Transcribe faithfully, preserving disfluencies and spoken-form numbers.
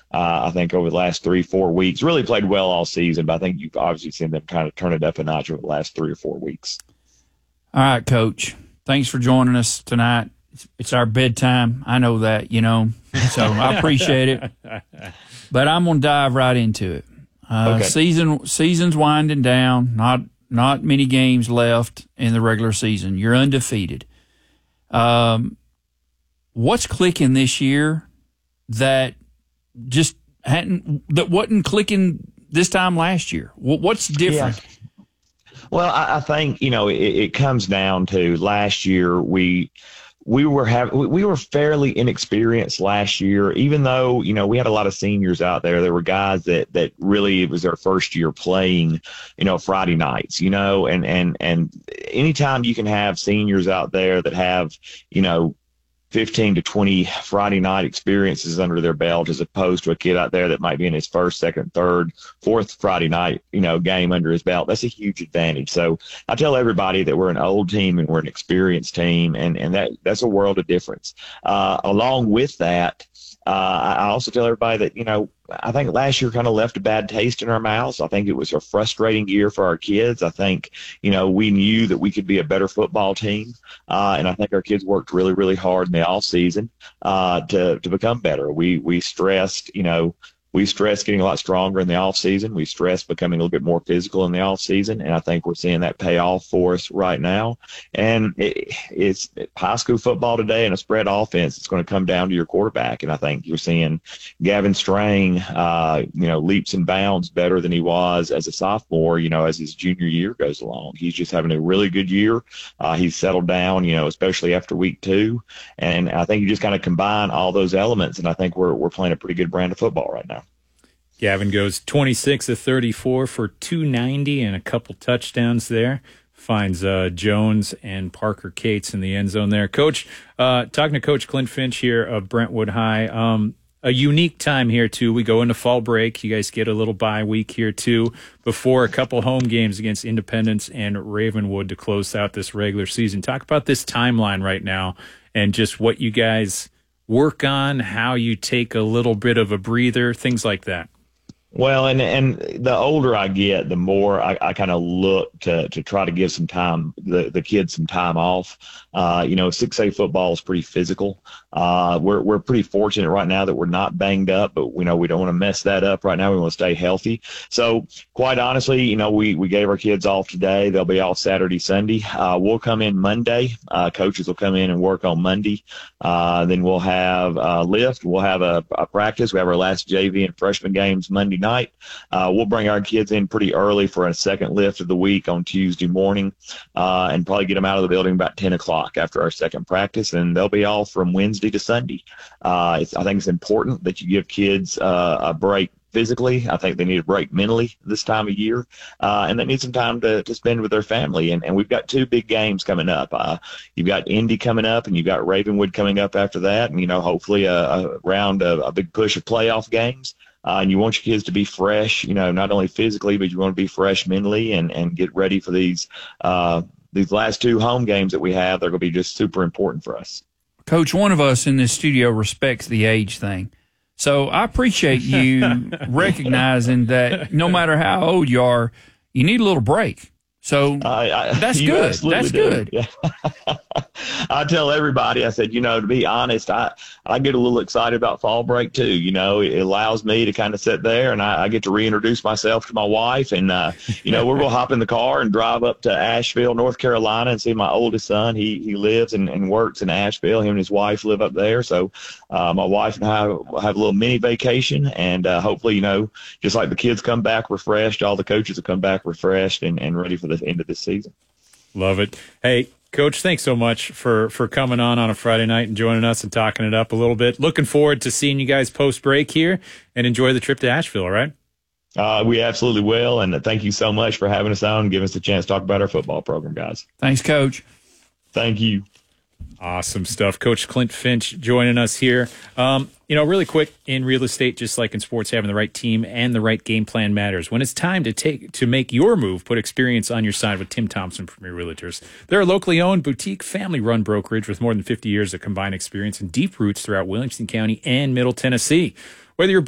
Uh, I think over the last three, four weeks, really played well all season, but I think you've obviously seen them kind of turn it up a notch over the last three or four weeks. All right, Coach. Thanks for joining us tonight. It's, it's our bedtime. I know that, you know, so I appreciate it. But I'm going to dive right into it. Uh, okay. Season season's winding down. Not not many games left in the regular season. You're undefeated. Um, what's clicking this year that just hadn't that wasn't clicking this time last year? What's different? Yeah. Well, I, I think, you know, it, it comes down to last year we we were having we were fairly inexperienced last year, even though, you know, we had a lot of seniors out there. There were guys that that really it was their first year playing, you know, Friday nights, you know, and and and anytime you can have seniors out there that have, you know, fifteen to twenty Friday night experiences under their belt, as opposed to a kid out there that might be in his first, second, third, fourth Friday night, you know, game under his belt. That's a huge advantage. So I tell everybody that we're an old team and we're an experienced team, and, and that that's a world of difference. Uh, along with that, uh, I also tell everybody that, you know, I think last year kind of left a bad taste in our mouths. I think it was a frustrating year for our kids. I think, you know, we knew that we could be a better football team. Uh, and I think our kids worked really, really hard in the off season, uh, to, to become better. We, we stressed, you know, we stressed getting a lot stronger in the off season. We stressed becoming a little bit more physical in the off season. And I think we're seeing that pay off for us right now. And it, it's high school football today and a spread offense. It's going to come down to your quarterback. And I think you're seeing Gavin Strang, uh, you know, leaps and bounds better than he was as a sophomore, you know, as his junior year goes along. He's just having a really good year. Uh, he's settled down, you know, especially after week two. And I think you just kind of combine all those elements. And I think we're, we're playing a pretty good brand of football right now. Gavin goes twenty-six of thirty-four for two ninety and a couple touchdowns there. Finds uh, Jones and Parker Cates in the end zone there. Coach, uh, talking to Coach Clint Finch here of Brentwood High. Um, a unique time here, too. We go into fall break. You guys get a little bye week here, too, before a couple home games against Independence and Ravenwood to close out this regular season. Talk about this timeline right now and just what you guys work on, how you take a little bit of a breather, things like that. Well, and and the older I get, the more I, I kind of look to to try to give some time, the, the kids some time off. Uh, you know, six A football is pretty physical. Uh, we're we're pretty fortunate right now that we're not banged up, but we know we don't want to mess that up right now. We want to stay healthy. So quite honestly, you know, we, we gave our kids off today. They'll be off Saturday, Sunday. Uh, we'll come in Monday. Uh, coaches will come in and work on Monday. Uh, then we'll have a lift. We'll have a, a practice. We have our last J V and freshman games Monday night. Uh, we'll bring our kids in pretty early for a second lift of the week on Tuesday morning, uh, and probably get them out of the building about ten o'clock after our second practice, and they'll be off from Wednesday to Sunday. Uh, it's, I think it's important that you give kids uh, a break physically. I think they need a break mentally this time of year, uh, and they need some time to, to spend with their family. And, and we've got two big games coming up. Uh, you've got Indy coming up, and you've got Ravenwood coming up after that, and, you know, hopefully a, a round of a big push of playoff games. Uh, and you want your kids to be fresh, you know, not only physically, but you want to be fresh mentally and, and get ready for these uh, these last two home games that we have. They're going to be just super important for us. Coach, one of us in this studio respects the age thing. So I appreciate you recognizing that no matter how old you are, you need a little break. So I, I, that's good. That's do. good. Yeah. I tell everybody, I said, you know, to be honest, I, I get a little excited about fall break too. You know, it allows me to kind of sit there and I, I get to reintroduce myself to my wife. And, uh, you know, we're going to hop in the car and drive up to Asheville, North Carolina and see my oldest son. He, he lives and, and works in Asheville. Him and his wife live up there. So uh, my wife and I will have a little mini vacation. And uh, hopefully, you know, just like the kids come back refreshed, all the coaches will come back refreshed and, and ready for the end of this season. Love it. Hey, Coach, thanks so much for, for coming on on a Friday night and joining us and talking it up a little bit. Looking forward to seeing you guys post-break here, and enjoy the trip to Asheville, all right? Uh, we absolutely will, and thank you so much for having us on and giving us a chance to talk about our football program, guys. Thanks, Coach. Thank you. Awesome stuff. Coach Clint Finch joining us here. Um, you know, really quick, in real estate, just like in sports, having the right team and the right game plan matters. When it's time to take to make your move, put experience on your side with Tim Thompson Premier Realtors. They're a locally owned, boutique, family-run brokerage with more than fifty years of combined experience and deep roots throughout Williamson County and Middle Tennessee. Whether you're